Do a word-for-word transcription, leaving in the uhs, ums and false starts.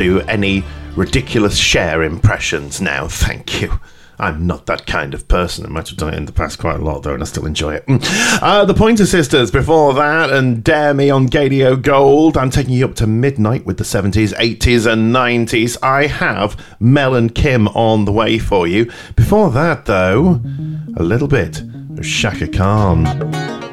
do any ridiculous Cher impressions now, thank you. I'm not that kind of person. I might have done it in the past quite a lot, though, and I still enjoy it. Uh, the Pointer Sisters before that, and Dare Me on Gadio Gold. I'm taking you up to midnight with the seventies, eighties, and nineties. I have Mel and Kim on the way for you. Before that, though, a little bit of Shaka Khan.